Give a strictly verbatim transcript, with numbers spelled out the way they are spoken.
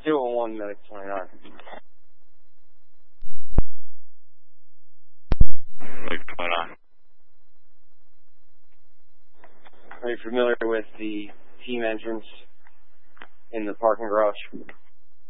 two oh one Medic twenty-nine. Medic twenty-nine. Are you familiar with the team entrance in the parking garage?